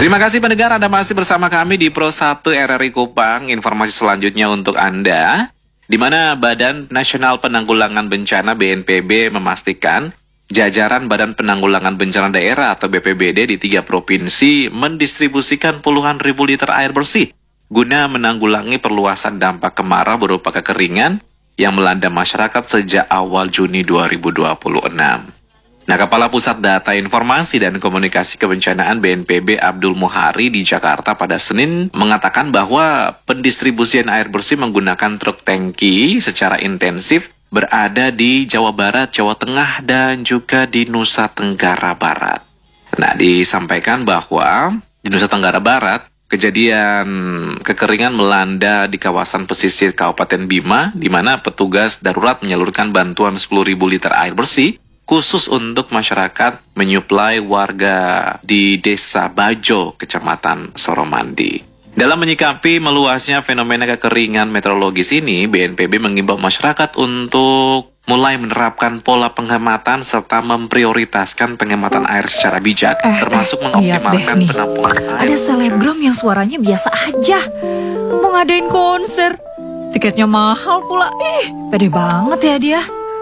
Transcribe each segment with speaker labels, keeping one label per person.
Speaker 1: Terima kasih pendengar, Anda masih bersama kami di Pro 1 RRI Kupang. Informasi selanjutnya untuk Anda, di mana Badan Nasional Penanggulangan Bencana BNPB memastikan jajaran Badan Penanggulangan Bencana Daerah atau BPBD di 3 provinsi mendistribusikan puluhan ribu liter air bersih guna menanggulangi perluasan dampak kemarau berupa kekeringan yang melanda masyarakat sejak awal Juni 2026. Nah, Kepala Pusat Data Informasi dan Komunikasi Kebencanaan BNPB Abdul Muhari di Jakarta pada Senin mengatakan bahwa pendistribusian air bersih menggunakan truk tangki secara intensif berada di Jawa Barat, Jawa Tengah, dan juga di Nusa Tenggara Barat. Nah, disampaikan bahwa di Nusa Tenggara Barat, kejadian kekeringan melanda di kawasan pesisir Kabupaten Bima, di mana petugas darurat menyalurkan bantuan 10.000 liter air bersih khusus untuk masyarakat menyuplai warga di Desa Bajo, Kecamatan Soromandi. Dalam menyikapi meluasnya fenomena kekeringan meteorologis ini, BNPB mengimbau masyarakat untuk mulai menerapkan pola penghematan serta memprioritaskan penghematan air secara bijak, termasuk mengoptimalkan penampungan air.
Speaker 2: Ada selebgram yang suaranya biasa aja, mau ngadain konser, tiketnya mahal pula. Pede banget ya dia.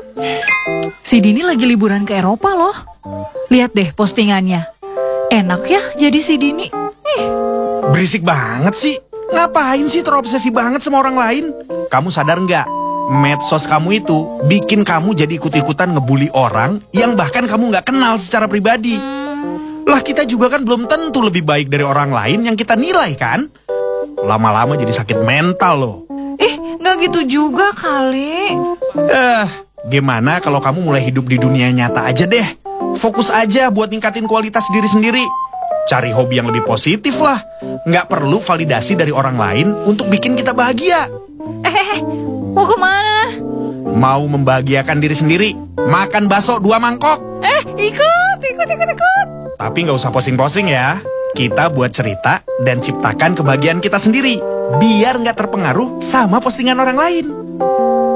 Speaker 2: Si Dini lagi liburan ke Eropa loh. Lihat deh postingannya. Enak ya jadi si Dini.
Speaker 3: Berisik banget sih. Ngapain sih terobsesi banget sama orang lain? Kamu sadar nggak? Medsos kamu itu bikin kamu jadi ikut-ikutan ngebully orang yang bahkan kamu nggak kenal secara pribadi. Lah kita juga kan belum tentu lebih baik dari orang lain yang kita nilai kan? Lama-lama jadi sakit mental loh.
Speaker 2: Nggak gitu juga kali.
Speaker 3: Gimana kalau kamu mulai hidup di dunia nyata aja deh. Fokus aja buat ningkatin kualitas diri sendiri. Cari hobi yang lebih positif lah. Nggak perlu validasi dari orang lain untuk bikin kita bahagia.
Speaker 2: Mau kemana?
Speaker 3: Mau membahagiakan diri sendiri. Makan bakso 2 mangkok.
Speaker 2: Ikut.
Speaker 3: Tapi nggak usah posting-posting ya. Kita buat cerita dan ciptakan kebahagiaan kita sendiri. Biar nggak terpengaruh sama postingan orang lain.